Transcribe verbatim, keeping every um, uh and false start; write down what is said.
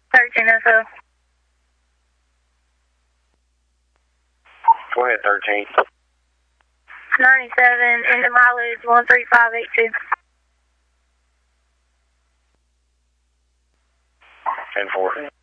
thirteen S O. Go ahead, thirteen. ninety-seven, into mileage one three five eight two. ten four.